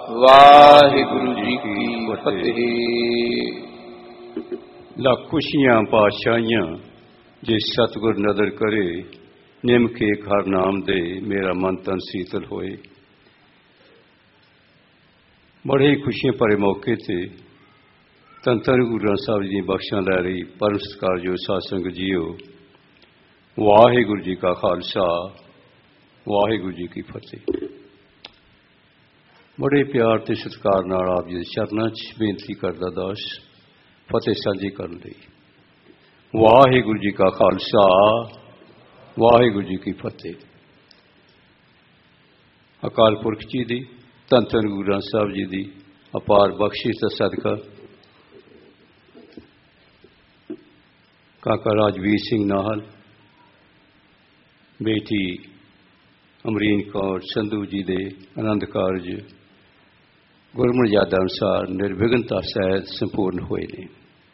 ਵਾਹਿਗੁਰੂ ਜੀ ਕੀ ਫਤਿਹ। ਲੱਖ ਖੁਸ਼ੀਆਂ ਪਾਤਸ਼ਾਹੀਆਂ ਜੇ ਸਤਿਗੁਰ ਨਦਰ ਕਰੇ, ਨਿਮ ਕੇ ਹਰ ਨਾਮ ਦੇ ਮੇਰਾ ਮਨ ਤਨ ਸੀਤਲ ਹੋਏ। ਬੜੇ ਹੀ ਖੁਸ਼ੀਆਂ ਭਰੇ ਮੌਕੇ ਤੇ ਧੰਨ ਧੰਨ ਗੁਰੂ ਗ੍ਰੰਥ ਸਾਹਿਬ ਜੀ ਦੀਆਂ ਬਖਸ਼ਾਂ ਲੈ ਰਹੀ ਪਰਮ ਸਤਿਕਾਰਯੋਗ ਸਾਧ ਸੰਗਤ ਜੀਓ, ਵਾਹਿਗੁਰੂ ਜੀ ਕਾ ਖਾਲਸਾ, ਵਾਹਿਗੁਰੂ ਜੀ ਕੀ ਫਤਿਹ। ਬੜੇ ਪਿਆਰ ਤੇ ਸਤਿਕਾਰ ਨਾਲ ਆਪ ਜੀ ਦੇ ਚਰਨਾਂ 'ਚ ਬੇਨਤੀ ਕਰਦਾ ਦਾਸ ਫਤਿਹ ਸਾਂਝੀ ਕਰਨ ਲਈ। ਵਾਹਿਗੁਰੂ ਜੀ ਕਾ ਖਾਲਸਾ, ਵਾਹਿਗੁਰੂ ਜੀ ਕੀ ਫਤਿਹ। ਅਕਾਲ ਪੁਰਖ ਜੀ ਦੀ, ਧੰਨ ਧੰਨ ਗੁਰੂ ਗ੍ਰੰਥ ਸਾਹਿਬ ਜੀ ਦੀ ਅਪਾਰ ਬਖਸ਼ਿਸ਼ ਦਾ ਸਦਕਾ ਕਾਕਾ ਰਾਜਵੀਰ ਸਿੰਘ ਨਾਹਲ, ਬੇਟੀ ਅਮਰੀਨ ਕੌਰ ਸੰਧੂ ਜੀ ਦੇ ਆਨੰਦ ਕਾਰਜ ਗੁਰਮਰਜ਼ਾਦਾ ਅਨੁਸਾਰ ਨਿਰਵਿਘਨਤਾ ਸਹਿਤ ਸੰਪੂਰਨ ਹੋਏ ਨੇ।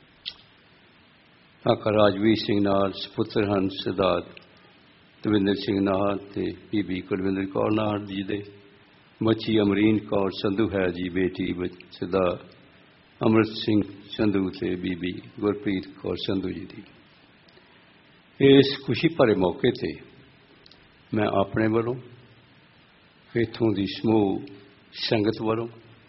ਕਾਕਾ ਰਾਜਵੀਰ ਸਿੰਘ ਨਾਲ ਸਪੁੱਤਰ ਹਨ ਸਰਦਾਰ ਦਵਿੰਦਰ ਸਿੰਘ ਨਾਹਲ ਤੇ ਬੀਬੀ ਕੁਲਵਿੰਦਰ ਕੌਰ ਨਾਹਲ ਜੀ ਦੇ ਬੱਚੀ ਅਮਰੀਨ ਕੌਰ ਸੰਧੂ ਹੈ ਜੀ, ਬੇਟੀ ਸਰਦਾਰ ਅੰਮ੍ਰਿਤ ਸਿੰਘ ਸੰਧੂ ਤੇ ਬੀਬੀ ਗੁਰਪ੍ਰੀਤ ਕੌਰ ਸੰਧੂ ਜੀ ਦੀ। ਇਸ ਖੁਸ਼ੀ ਭਰੇ ਮੌਕੇ ਤੇ ਮੈਂ ਆਪਣੇ ਵੱਲੋਂ, ਇੱਥੋਂ ਦੀ ਸਮੂਹ ਸੰਗਤ ਵੱਲੋਂ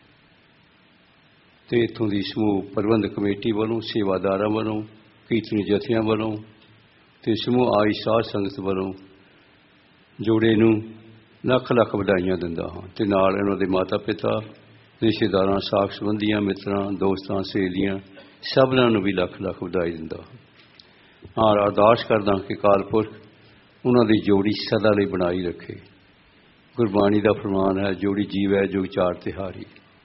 ਤੇ ਇੱਥੋਂ ਦੀ ਸਮੂਹ ਪ੍ਰਬੰਧਕ ਕਮੇਟੀ ਵੱਲੋਂ, ਸੇਵਾਦਾਰਾਂ ਵੱਲੋਂ, ਕੀਰਤਨੀ ਜਥਿਆਂ ਵੱਲੋਂ ਤੇ ਸਮੂਹ ਆਈ ਸਾਧ ਸੰਗਤ ਵੱਲੋਂ ਜੋੜੇ ਨੂੰ ਲੱਖ ਲੱਖ ਵਧਾਈਆਂ ਦਿੰਦਾ ਹਾਂ ਤੇ ਨਾਲ ਇਹਨਾਂ ਦੇ ਮਾਤਾ ਪਿਤਾ, ਰਿਸ਼ਤੇਦਾਰਾਂ, ਸਾਕ ਸੰਬੰਧੀਆਂ, ਮਿੱਤਰਾਂ, ਦੋਸਤਾਂ, ਸਹੇਲੀਆਂ ਸਭਨਾਂ ਨੂੰ ਵੀ ਲੱਖ ਲੱਖ ਵਧਾਈ ਦਿੰਦਾ ਹਾਂ। ਔਰ ਅਰਦਾਸ ਕਰਦਾ ਕਿ ਅਕਾਲ ਪੁਰਖ ਉਹਨਾਂ ਦੀ ਜੋੜੀ ਸਦਾ ਲਈ ਬਣਾਈ ਰੱਖੇ। ਗੁਰਬਾਣੀ ਦਾ ਫਰਮਾਨ ਹੈ, ਜੋੜੀ ਜੀਵੈ ਜੁਗ ਚਾਰ ਤਿਹਾਰੀ।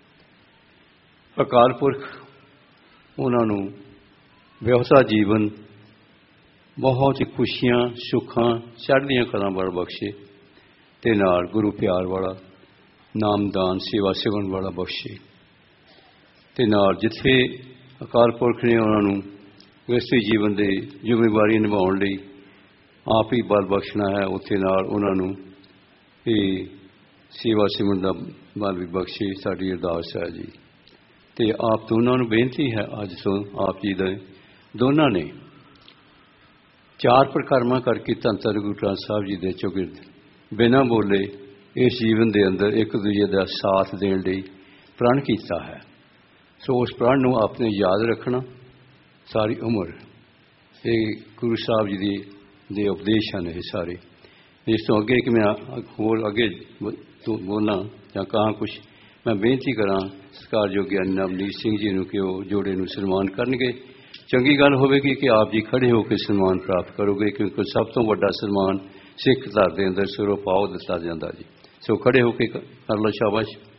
ਅਕਾਲ ਪੁਰਖ ਉਹਨਾਂ ਨੂੰ ਵਿਅਹਤਾ ਜੀਵਨ ਬਹੁਤ ਹੀ ਖੁਸ਼ੀਆਂ, ਸੁੱਖਾਂ, ਚੜ੍ਹਦੀਆਂ ਕਲਾਂ ਵਾਲਾ ਬਖਸ਼ੇ ਤੇ ਨਾਲ ਗੁਰੂ ਪਿਆਰ ਵਾਲਾ, ਨਾਮਦਾਨ, ਸੇਵਾ ਸੇਵਨ ਵਾਲਾ ਬਖਸ਼ੇ ਤੇ ਨਾਲ ਜਿੱਥੇ ਅਕਾਲ ਪੁਰਖ ਨੇ ਉਹਨਾਂ ਨੂੰ ਗ੍ਰਸਤੀ ਜੀਵਨ ਦੇ ਜ਼ਿੰਮੇਵਾਰੀ ਨਿਭਾਉਣ ਲਈ ਆਪ ਹੀ ਬਲ ਬਖਸ਼ਣਾ ਹੈ, ਉੱਥੇ ਨਾਲ ਉਹਨਾਂ ਨੂੰ ਇਹ ਸੇਵਾ ਸਿਮਰਨ ਦਾ ਬਲ ਵੀ ਬਖਸ਼ੇ। ਸਾਡੀ ਅਰਦਾਸ ਹੈ ਜੀ। ਤੇ ਆਪ ਦੋਨਾਂ ਨੂੰ ਬੇਨਤੀ ਹੈ, ਅੱਜ ਤੋਂ ਆਪ ਜੀ ਦੇ ਦੋਨਾਂ ਨੇ ਚਾਰ ਪ੍ਰਕਰਮਾਂ ਕਰਕੇ ਧੰਨ ਧੰਨ ਗੁਰੂ ਗ੍ਰੰਥ ਸਾਹਿਬ ਜੀ ਦੇ ਚੌਗਿਰਦ ਬਿਨਾਂ ਬੋਲੇ ਇਸ ਜੀਵਨ ਦੇ ਅੰਦਰ ਇੱਕ ਦੂਜੇ ਦਾ ਸਾਥ ਦੇਣ ਲਈ ਪ੍ਰਣ ਕੀਤਾ ਹੈ। ਸੋ ਉਸ ਪ੍ਰਣ ਨੂੰ ਆਪਣੇ ਯਾਦ ਰੱਖਣਾ ਸਾਰੀ ਉਮਰ। ਇਹ ਗੁਰੂ ਸਾਹਿਬ ਜੀ ਦੇ ਉਪਦੇਸ਼ ਹਨ ਇਹ ਸਾਰੇ। ਇਸ ਤੋਂ ਅੱਗੇ ਕਿ ਮੈਂ ਹੋਰ ਅੱਗੇ ਬੋਲਾਂ ਜਾਂ ਕਹਾਂ ਕੁਛ, ਮੈਂ ਬੇਨਤੀ ਕਰਾਂ ਸਤਿਕਾਰਯੋਗ ਗਿਆਨੀ ਨਵਨੀਤ ਸਿੰਘ ਜੀ ਨੂੰ ਕਿ ਉਹ ਜੋੜੇ ਨੂੰ ਸਨਮਾਨ ਕਰਨਗੇ। ਚੰਗੀ ਗੱਲ ਹੋਵੇਗੀ ਕਿ ਆਪ ਜੀ ਖੜ੍ਹੇ ਹੋ ਕੇ ਸਨਮਾਨ ਪ੍ਰਾਪਤ ਕਰੋਗੇ, ਕਿਉਂਕਿ ਸਭ ਤੋਂ ਵੱਡਾ ਸਨਮਾਨ ਸਿੱਖ ਧਰਮ ਦੇ ਅੰਦਰ ਸਿਰੋਂ ਪਾਓ ਦਿੱਤਾ ਜਾਂਦਾ ਜੀ। ਸੋ ਖੜ੍ਹੇ ਹੋ ਕੇ ਕਰ ਲਓ, ਸ਼ਾਬਾਸ਼।